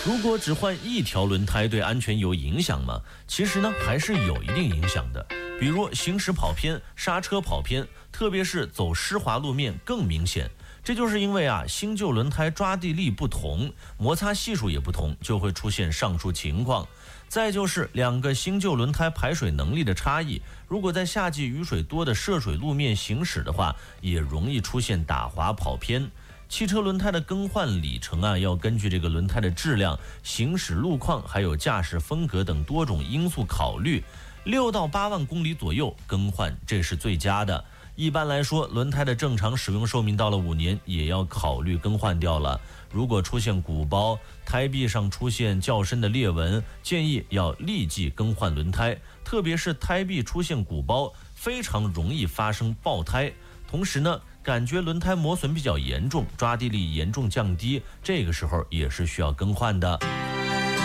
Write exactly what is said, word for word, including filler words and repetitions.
如果只换一条轮胎对安全有影响吗？其实呢，还是有一定影响的。比如行驶跑偏、刹车跑偏，特别是走湿滑路面更明显。这就是因为啊，新旧轮胎抓地力不同，摩擦系数也不同，就会出现上述情况。再就是两个新旧轮胎排水能力的差异，如果在夏季雨水多的涉水路面行驶的话，也容易出现打滑跑偏。汽车轮胎的更换里程啊，要根据这个轮胎的质量、行驶路况，还有驾驶风格等多种因素考虑。六到八万公里左右更换，这是最佳的。一般来说，轮胎的正常使用寿命到了五年，也要考虑更换掉了。如果出现鼓包，胎壁上出现较深的裂纹，建议要立即更换轮胎。特别是胎壁出现鼓包，非常容易发生爆胎。同时呢，感觉轮胎磨损比较严重，抓地力严重降低，这个时候也是需要更换的。